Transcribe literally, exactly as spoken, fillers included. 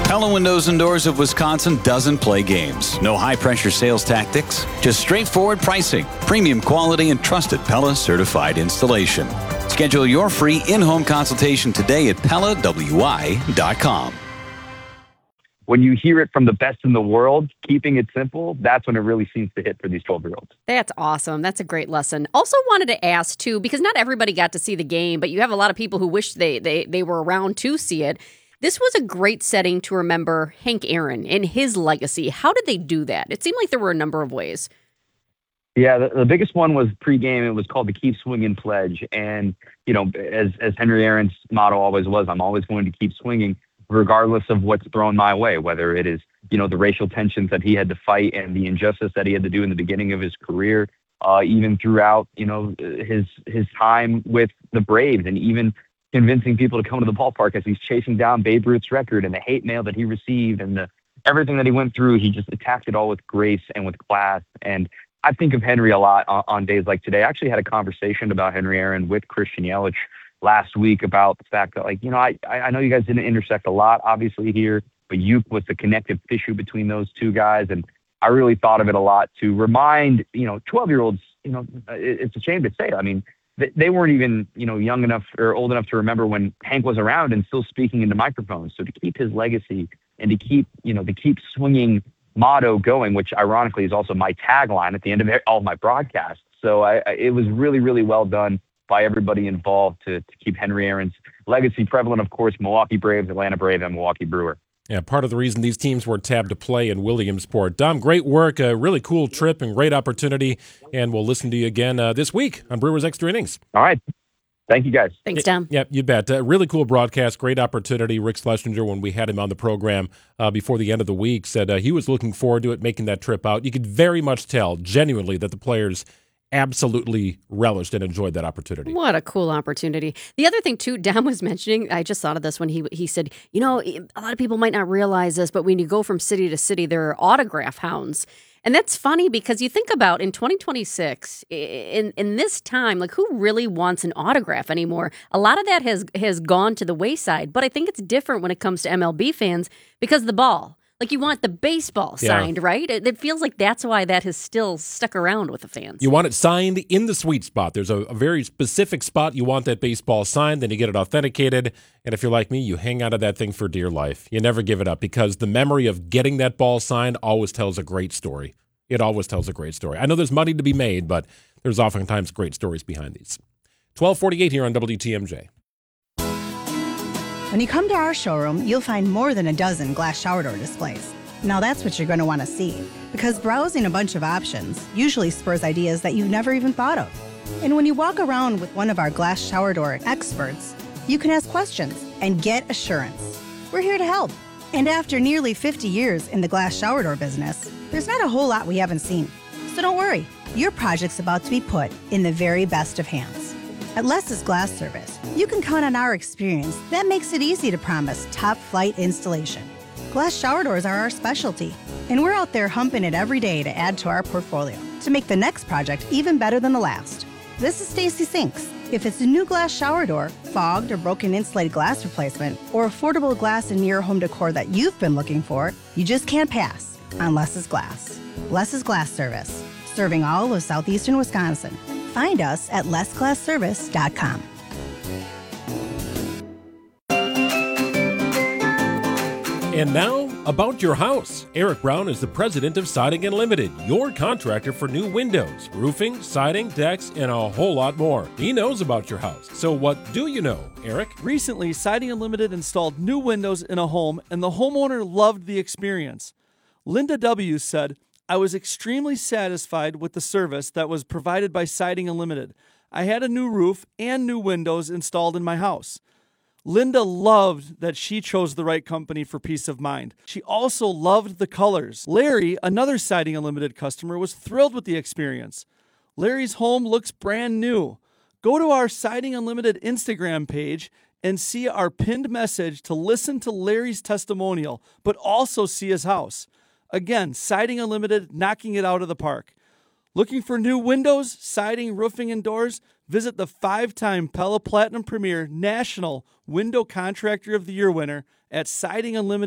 Pella Windows and Doors of Wisconsin doesn't play games. No high-pressure sales tactics, just straightforward pricing, premium quality, and trusted Pella certified installation. Schedule your free in-home consultation today at Pella W I dot com. When you hear it from the best in the world, keeping it simple, that's when it really seems to hit for these twelve-year-olds. That's awesome. That's a great lesson. Also wanted to ask, too, because not everybody got to see the game, but you have a lot of people who wish they, they, they were around to see it. This was a great setting to remember Hank Aaron and his legacy. How did they do that? It seemed like there were a number of ways. Yeah, the, the biggest one was pregame. It was called the Keep Swinging Pledge. And, you know, as, as Henry Aaron's motto always was, I'm always going to keep swinging, regardless of what's thrown my way, whether it is, you know, the racial tensions that he had to fight and the injustice that he had to do in the beginning of his career, uh, even throughout, you know, his his time with the Braves, and even convincing people to come to the ballpark as he's chasing down Babe Ruth's record and the hate mail that he received and the everything that he went through. He just attacked it all with grace and with class. And I think of Henry a lot on, on days like today. I actually had a conversation about Henry Aaron with Christian Yelich last week about the fact that, like, you know, I, I know you guys didn't intersect a lot, obviously, here, but Uke was the connective tissue between those two guys. And I really thought of it a lot to remind, you know, twelve-year-olds, you know, it, it's a shame to say it. I mean, they, they weren't even, you know, young enough or old enough to remember when Hank was around and still speaking into microphones. So to keep his legacy and to keep, you know, the keep swinging motto going, which ironically is also my tagline at the end of all of my broadcasts. So I, I, it was really, really well done by everybody involved to, to keep Henry Aaron's legacy prevalent. Of course, Milwaukee Braves, Atlanta Brave, and Milwaukee Brewer. Yeah, part of the reason these teams were tabbed to play in Williamsport. Dom, great work, a really cool trip and great opportunity, and we'll listen to you again uh, this week on Brewers Extra Innings. All right. Thank you, guys. Thanks, Dom. Yeah, you bet. Uh, really cool broadcast, great opportunity. Rick Schlesinger, when we had him on the program uh, before the end of the week, said uh, he was looking forward to it, making that trip out. You could very much tell, genuinely, that the players absolutely relished and enjoyed that opportunity. What a cool opportunity. The other thing, too, Dom was mentioning, I just thought of this when he he said, you know, a lot of people might not realize this, but when you go from city to city, there are autograph hounds. And that's funny because you think about in twenty twenty-six, in in this time, like, who really wants an autograph anymore? A lot of that has has gone to the wayside, but I think it's different when it comes to M L B fans because of the ball. Like, you want the baseball signed, yeah. right? It, it feels like that's why that has still stuck around with the fans. You want it signed in the sweet spot. There's a, a very specific spot you want that baseball signed, then you get it authenticated. And if you're like me, you hang on to that thing for dear life. You never give it up because the memory of getting that ball signed always tells a great story. It always tells a great story. I know there's money to be made, but there's oftentimes great stories behind these. twelve forty-eight here on W T M J. When you come to our showroom, you'll find more than a dozen glass shower door displays. Now that's what you're going to want to see, because browsing a bunch of options usually spurs ideas that you've never even thought of. And when you walk around with one of our glass shower door experts, you can ask questions and get assurance. We're here to help. And after nearly fifty years in the glass shower door business, there's not a whole lot we haven't seen. So don't worry, your project's about to be put in the very best of hands. At Les's Glass Service, you can count on our experience that makes it easy to promise top-flight installation. Glass shower doors are our specialty, and we're out there humping it every day to add to our portfolio to make the next project even better than the last. This is Stacy Sinks. If it's a new glass shower door, fogged or broken insulated glass replacement, or affordable glass and mirror home decor that you've been looking for, you just can't pass on Les's Glass. Les's Glass Service, serving all of southeastern Wisconsin. Find us at les glass service dot com. And now, about your house. Eric Brown is the president of Siding Unlimited, your contractor for new windows, roofing, siding, decks, and a whole lot more. He knows about your house. So what do you know, Eric? Recently, Siding Unlimited installed new windows in a home, and the homeowner loved the experience. Linda W. said, I was extremely satisfied with the service that was provided by Siding Unlimited. I had a new roof and new windows installed in my house. Linda loved that she chose the right company for peace of mind. She also loved the colors. Larry, another Siding Unlimited customer, was thrilled with the experience. Larry's home looks brand new. Go to our Siding Unlimited Instagram page and see our pinned message to listen to Larry's testimonial, but also see his house. Again, Siding Unlimited, knocking it out of the park. Looking for new windows, siding, roofing, and doors? Visit the five-time Pella Platinum Premier National Window Contractor of the Year winner at Siding Unlimited.